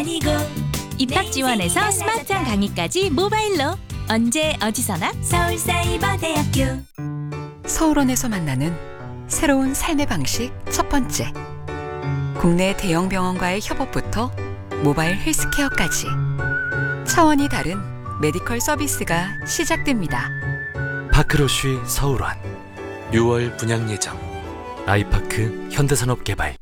입학 지원에서 스마트한 강의까지 모바일로 언제 어디서나 서울사이버대학교. 서울원에서 만나는 새로운 삶의 방식 첫 번째. 국내 대형 병원과의 협업부터 모바일 헬스케어까지 차원이 다른 메디컬 서비스가 시작됩니다. 파크로쉬 서울원 6월 분양 예정. 아이파크 현대산업개발.